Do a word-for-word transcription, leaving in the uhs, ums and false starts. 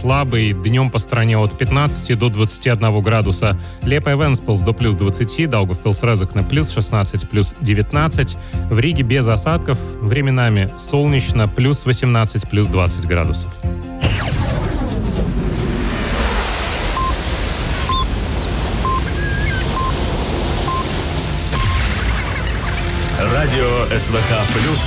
слабый. Днем по стране от пятнадцати до двадцати одного градуса. Лепая Венспилс до плюс двадцати, Даугавпилс Резекне плюс шестнадцать, плюс девятнадцать. В Риге без осадков, временами солнечно, плюс восемнадцать, плюс двадцать градусов. Радио СВХ Плюс